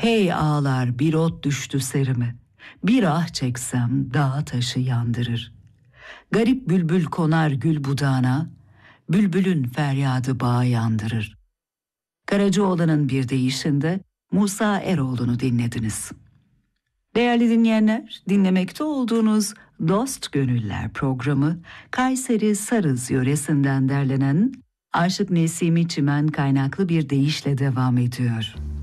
Hey ağlar bir ot düştü serime, bir ah çeksem dağ taşı yandırır. Garip bülbül konar gül budağına, bülbülün feryadı bağı yandırır. Karacaoğlan'ın bir deyişinde Musa Eroğlu'nu dinlediniz. Değerli dinleyenler, dinlemekte olduğunuz Dost Gönüller programı Kayseri Sarız yöresinden derlenen Aşık Nesimi Çimen kaynaklı bir deyişle devam ediyor.